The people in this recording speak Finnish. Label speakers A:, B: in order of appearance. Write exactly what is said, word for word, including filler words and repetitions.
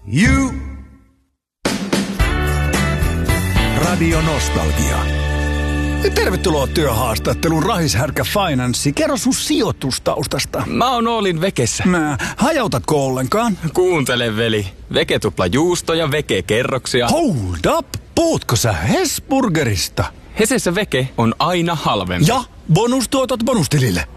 A: You. Radio Nostalgia. Tervetuloa työhaastatteluun Rahishärkä Finanssi. Kerro sun sijoitustaustasta.
B: Mä oon Oolin Vekessä.
A: Mä, hajautatko ollenkaan?
B: Kuuntele, veli. Veke tupla juustoja, Veke kerroksia.
A: Hold up! Puhutko sä Hesburgerista?
B: Hesessä Veke on aina halvempi.
A: Ja bonustuotot bonustilille.